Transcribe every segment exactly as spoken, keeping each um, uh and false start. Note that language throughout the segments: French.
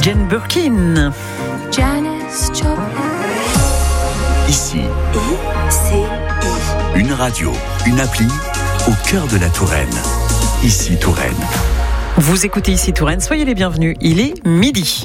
Jane Birkin. Janis Joplin. Ici, I C I. une radio, une appli au cœur de la Touraine. Ici Touraine. Vous écoutez Ici Touraine, soyez les bienvenus. Il est midi.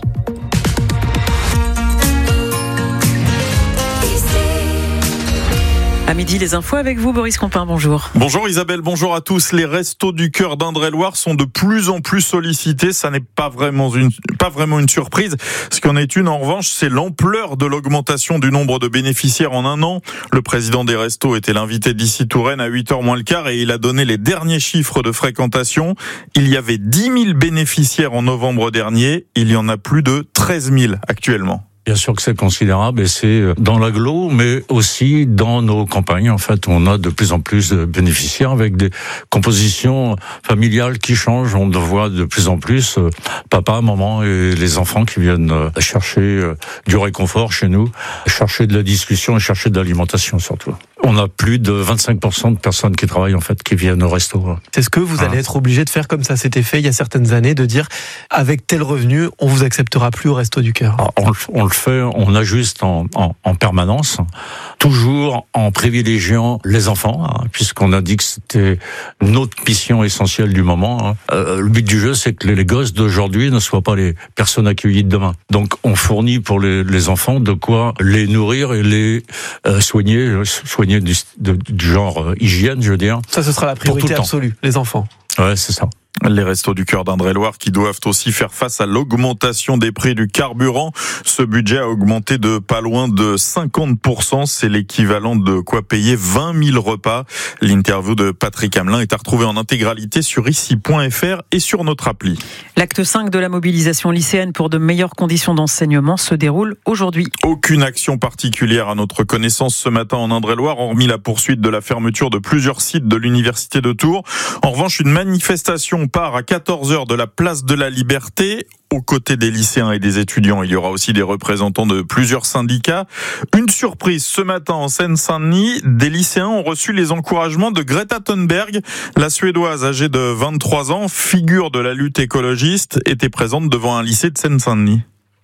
À midi, les infos avec vous, Boris Compin, bonjour. Bonjour Isabelle, bonjour à tous. Les restos du cœur d'Indre-et-Loire sont de plus en plus sollicités. Ça n'est pas vraiment une, pas vraiment une surprise. Ce qu'en est une, en revanche, c'est l'ampleur de l'augmentation du nombre de bénéficiaires en un an. Le président des restos était l'invité d'Ici Touraine à huit heures moins le quart et il a donné les derniers chiffres de fréquentation. Il y avait dix mille bénéficiaires en novembre dernier. Il y en a plus de treize mille actuellement. Bien sûr que c'est considérable et c'est dans l'agglo, mais aussi dans nos campagnes. En fait, on a de plus en plus de bénéficiaires avec des compositions familiales qui changent. On voit de plus en plus papa, maman et les enfants qui viennent chercher du réconfort chez nous, chercher de la discussion et chercher de l'alimentation surtout. On a plus de vingt-cinq pour cent de personnes qui travaillent en fait qui viennent au resto. Est-ce que vous allez être obligé de faire comme ça s'était fait il y a certaines années, de dire avec tel revenu, on vous acceptera plus au Resto du Cœur? Ah, on, on le fait, on ajuste en, en, en permanence, toujours en privilégiant les enfants, hein, puisqu'on a dit que c'était notre mission essentielle du moment. Hein. Euh, le but du jeu, c'est que les, les gosses d'aujourd'hui ne soient pas les personnes accueillies de demain. Donc on fournit pour les, les enfants de quoi les nourrir et les euh, soigner, soigner Du, de, du genre euh, hygiène, je veux dire. Ça, ce sera la priorité absolue, les enfants. Ouais, c'est ça. Les restos du cœur d'Indre-et-Loire qui doivent aussi faire face à l'augmentation des prix du carburant. Ce budget a augmenté de pas loin de cinquante pour cent. C'est l'équivalent de quoi payer vingt mille repas. L'interview de Patrick Hamelin est à retrouver en intégralité sur ici point f r et sur notre appli. L'acte cinq de la mobilisation lycéenne pour de meilleures conditions d'enseignement se déroule aujourd'hui. Aucune action particulière à notre connaissance ce matin en Indre-et-Loire, hormis la poursuite de la fermeture de plusieurs sites de l'université de Tours. En revanche, une manifestation part à quatorze heures de la place de la Liberté. Aux côtés des lycéens et des étudiants, il y aura aussi des représentants de plusieurs syndicats. Une surprise ce matin en Seine-Saint-Denis, des lycéens ont reçu les encouragements de Greta Thunberg. La Suédoise, âgée de vingt-trois ans, figure de la lutte écologiste, était présente devant un lycée de Seine-Saint-Denis.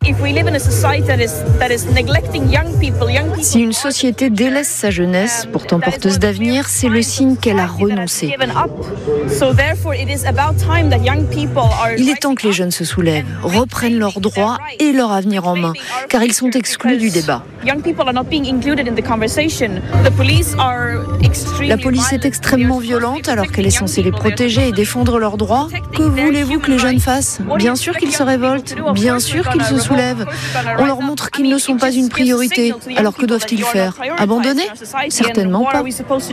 Si une société délaisse sa jeunesse, pourtant porteuse d'avenir, c'est le signe qu'elle a renoncé. Il est temps que les jeunes se soulèvent, reprennent leurs droits et leur avenir en main, car ils sont exclus du débat. La police est extrêmement violente alors qu'elle est censée les protéger et défendre leurs droits. Que voulez-vous que les jeunes fassent ? Bien sûr qu'ils se révoltent, bien sûr qu'ils se soulèvent. On leur montre qu'ils ne sont pas une priorité. Alors que doivent-ils faire ? Abandonner ? Certainement pas.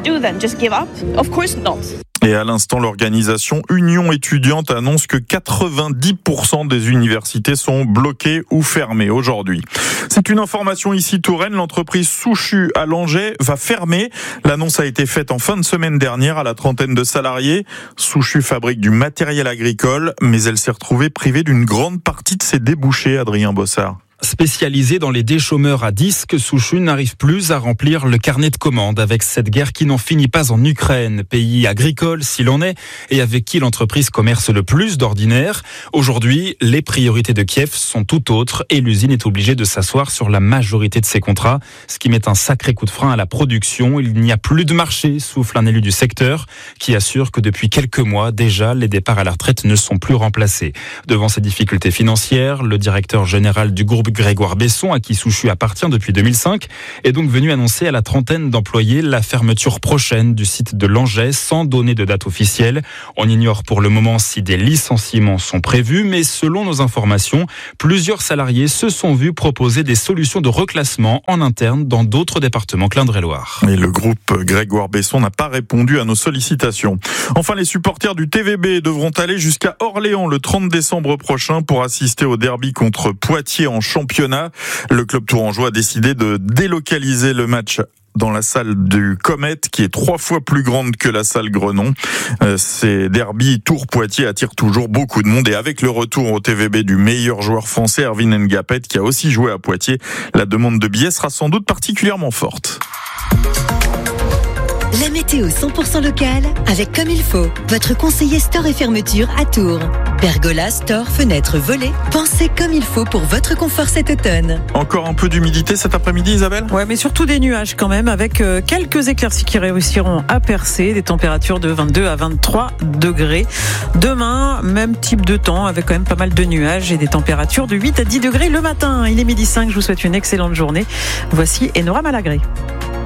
Et à l'instant, l'organisation Union étudiante annonce que quatre-vingt-dix pour cent des universités sont bloquées ou fermées aujourd'hui. C'est une information ici Touraine, l'entreprise Souchu à Langeais va fermer. L'annonce a été faite en fin de semaine dernière à la trentaine de salariés. Souchu fabrique du matériel agricole, mais elle s'est retrouvée privée d'une grande partie de ses débouchés, Adrien Bossard. Spécialisé dans les déchômeurs à disque, Souchu n'arrive plus à remplir le carnet de commandes avec cette guerre qui n'en finit pas en Ukraine, pays agricole s'il en est, et avec qui l'entreprise commerce le plus d'ordinaire. Aujourd'hui, les priorités de Kiev sont tout autres et l'usine est obligée de s'asseoir sur la majorité de ses contrats, ce qui met un sacré coup de frein à la production. Il n'y a plus de marché, souffle un élu du secteur, qui assure que depuis quelques mois déjà, les départs à la retraite ne sont plus remplacés. Devant ces difficultés financières, le directeur général du groupe Grégoire Besson, à qui Souchu appartient depuis deux mille cinq, est donc venu annoncer à la trentaine d'employés la fermeture prochaine du site de Langeais sans donner de date officielle. On ignore pour le moment si des licenciements sont prévus, mais selon nos informations, plusieurs salariés se sont vus proposer des solutions de reclassement en interne dans d'autres départements que l'Indre-et-Loire. Et le groupe Grégoire Besson n'a pas répondu à nos sollicitations. Enfin, les supporters du T V B devront aller jusqu'à Orléans le trente décembre prochain pour assister au derby contre Poitiers en championnat. Le club tourangeau a décidé de délocaliser le match dans la salle du Comet, qui est trois fois plus grande que la salle Grenon. Euh, ces derbies Tours-Poitiers attirent toujours beaucoup de monde, et avec le retour au T V B du meilleur joueur français, Erwin Ngapet, qui a aussi joué à Poitiers, la demande de billets sera sans doute particulièrement forte. La météo cent pour cent locale avec Comme il faut, votre conseiller store et fermeture à Tours. Pergola, store, fenêtres, volets, pensez comme il faut pour votre confort cet automne. Encore un peu d'humidité cet après-midi, Isabelle ? Ouais, mais surtout des nuages quand même, avec quelques éclaircies qui réussiront à percer, des températures de vingt-deux à vingt-trois degrés. Demain, même type de temps, avec quand même pas mal de nuages et des températures de huit à dix degrés le matin. Il est midi cinq, je vous souhaite une excellente journée. Voici Enora Malagré.